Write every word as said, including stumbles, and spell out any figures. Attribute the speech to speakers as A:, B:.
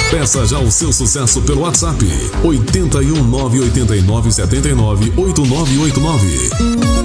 A: Peça já o seu sucesso pelo WhatsApp oito um nove oito nove sete nove oito nove oito nove.